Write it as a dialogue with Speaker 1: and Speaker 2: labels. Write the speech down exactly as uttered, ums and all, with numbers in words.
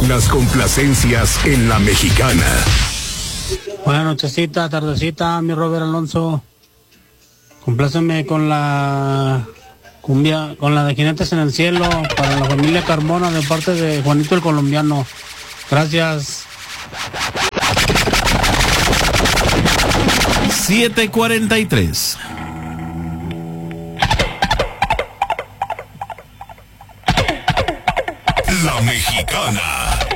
Speaker 1: Las complacencias en La Mexicana.
Speaker 2: Buenas nochecita, tardecita, mi Robert Alonso. Compláceme con la cumbia, con la de Jinetes en el Cielo, para la familia Carmona, de parte de Juanito el Colombiano. Gracias.
Speaker 3: siete cuarenta y tres.
Speaker 1: La Mexicana.